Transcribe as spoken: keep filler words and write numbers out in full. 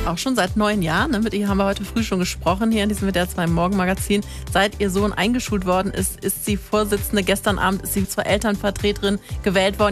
auch schon seit neun Jahren. Ne? Mit ihr haben wir heute früh schon gesprochen, hier in diesem W D R zwei Morgenmagazin. Seit ihr Sohn eingeschult worden ist, ist sie Vorsitzende. Gestern Abend ist sie zur Elternvertreterin gewählt worden.